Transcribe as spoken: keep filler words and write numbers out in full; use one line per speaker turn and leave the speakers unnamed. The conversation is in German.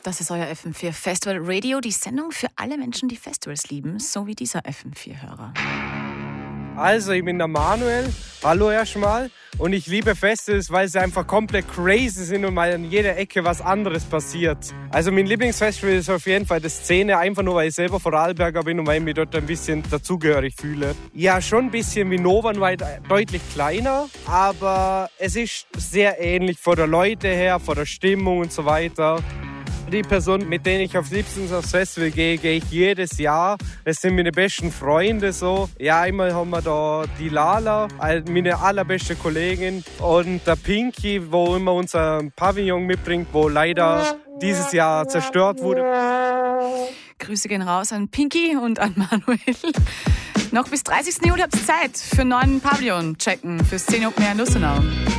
Das ist euer F M vier Festival Radio, die Sendung für alle Menschen, die Festivals lieben, so wie dieser F M vier-Hörer.
Also, ich bin der Manuel. Hallo erstmal. Und ich liebe Festivals, weil sie einfach komplett crazy sind und mal an jeder Ecke was anderes passiert. Also mein Lieblingsfestival ist auf jeden Fall die Szene, einfach nur, weil ich selber Vorarlberger bin und weil ich mich dort ein bisschen dazugehörig fühle. Ja, schon ein bisschen wie Nova, nur halt deutlich kleiner, aber es ist sehr ähnlich von der Leute her, von der Stimmung und so weiter. Die Person, mit denen ich auf liebsten aufs Festival gehe, gehe ich jedes Jahr. Das sind meine besten Freunde so. Ja, einmal haben wir da die Lala, meine allerbeste Kollegin, und der Pinky, wo immer unser Pavillon mitbringt, wo leider dieses Jahr zerstört wurde.
Grüße gehen raus an Pinky und an Manuel. Noch bis dreißigsten Juli habt ihr Zeit für einen neuen Pavillon checken fürs zehn Open Air in Lustenau.